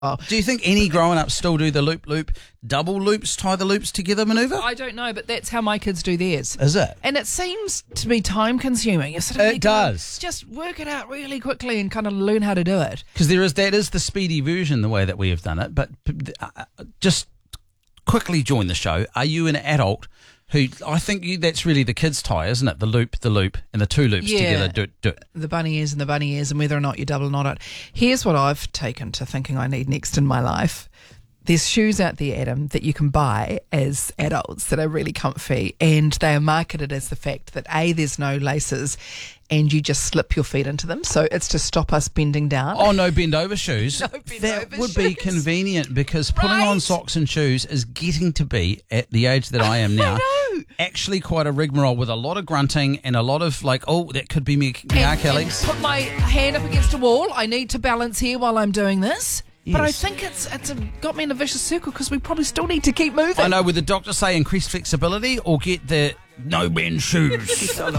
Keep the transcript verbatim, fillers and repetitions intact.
Oh. Do you think any grown-ups still do the loop-loop, double loops, tie the loops together manoeuvre? I don't know, but that's how my kids do theirs. Is it? And it seems to be time-consuming. You're sort of It like, does. Just work it out really quickly and kind of learn how to do it. Because there is that is the speedy version, the way that we have done it. But uh, just quickly join the show. Are you an adult who, I think you, that's really the kids' tie, isn't it? The loop, the loop, and the two loops Yeah. together. Do it, do it. The bunny ears and the bunny ears, and whether or not you double knot it. Here's what I've taken to thinking I need next in my life. There's shoes out there, Adam, that you can buy as adults that are really comfy, and they are marketed as the fact that A, there's no laces and you just slip your feet into them, so it's to stop us bending down. Oh, no bend over shoes. No bend that over would be shoes. convenient because putting on Right. socks and shoes is getting to be, at the age that I am now, know. actually quite a rigmarole with a lot of grunting and a lot of like, oh, that could be me, me And- Achilles. and put my hand up against a wall. I need to balance here while I'm doing this. But I Yes. think it's it's a, got me in a vicious circle because we probably still need to keep moving. I know, with the doctor say increased flexibility or get the no bend shoes.